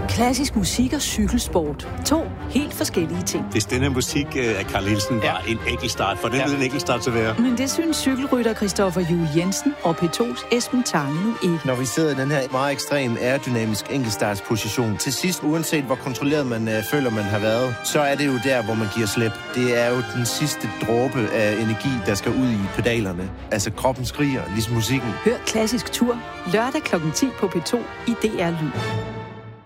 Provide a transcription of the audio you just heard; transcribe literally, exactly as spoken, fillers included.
Klassisk musik og cykelsport. To helt forskellige ting. Hvis denne musik af Carl Nielsen var ja. en enkeltstart, for den ja. vil en enkeltstart så være. Men det synes cykelrytter Christoffer Juhl Jensen og P to's Esben Tange nu ikke. Når vi sidder i den her meget ekstrem aerodynamisk enkeltstartsposition, til sidst, uanset hvor kontrolleret man øh, føler, man har været, så er det jo der, hvor man giver slip. Det er jo den sidste dråbe af energi, der skal ud i pedalerne. Altså kroppen skriger, ligesom musikken. Hør Klassisk Tur lørdag klokken ti på P to i D R Lyd.